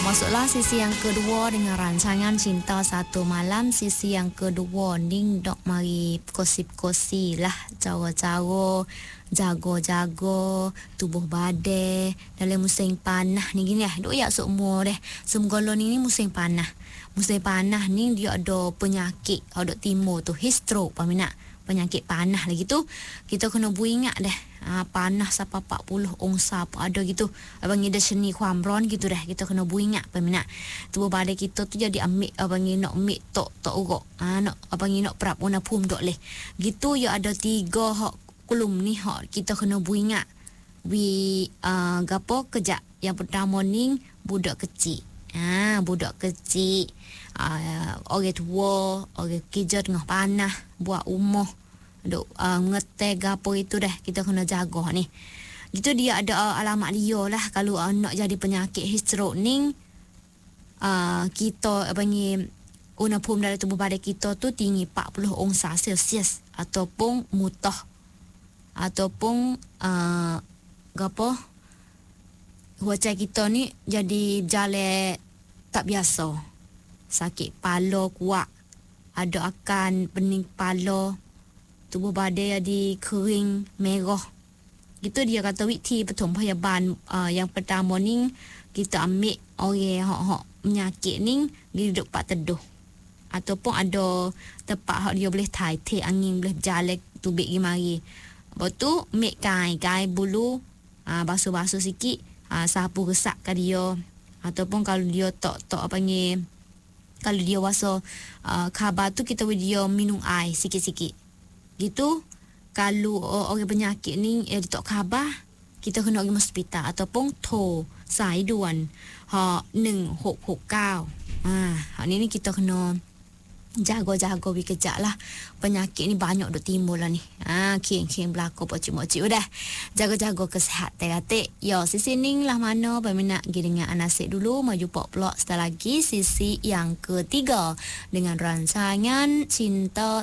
Masuklah sisi yang kedua dengan rancangan Cinta Satu Malam. Sisi yang kedua ning dok mari kosip-kosi lah cara-cara jago-jago tubuh badan dalam musim panah ni gini dok ya semua deh. Semgolo ni musim panah. Musim panah ni dia ada penyakit ada timur tu heat stroke peminat. Penyakit panah lagi tu kita kena ingat dah panah sampai 40 ongsa apa ada gitu abang ida seni kuamron gitu dah kita kena ingat peminat tubuh badan kita tu jadi ambil abang nak ambil tok urut nak abang nak perap una pum dok leh gitu ya ada 3 hak kolom ni hak kita kena ingat gapo kejap yang pertama ni budak kecil budak kecil orang tua orang kerja tengah panah buat umah duk ngeteh gapo itu dah kita kena jaga ni gitu dia ada alamat dia lah kalau nak jadi penyakit heat stroke ni kita panggil unaphum dalam tubuh badan kita tu tinggi 40 ongsa Celsius ataupun mutah ataupun gapo wajah kita ni jadi jalan tak biasa sakit kepala kuat ada akan pening kepala tubuh badan jadi kering merah gitu dia kata witi betul payahban yang pertama ni kita ambil orang hak penyakit ni dia duduk pak teduh ataupun ada tempat hak dia boleh tai angin boleh berjalan tubik gi mari lepas tu ambil kain bulu basuh-basuh sikit sapu resapkan dia ataupun kalau dia tak panggil kalau dia rasa khabar tu kita beri dia minum air sikit-sikit gitu kalau orang penyakit ni dia tak khabar kita kena pergi hospital ataupun to saiduan hok kau ni kita kena jaga-jaga kejap lah penyakit ni banyak duk timbul lah ni king berlaku pocik-pocik udah jaga-jaga kesihatan atik yo sisi ning lah mana peminat dengan anasik dulu maju pok pelak setelah lagi sisi yang ketiga dengan rancangan Cinta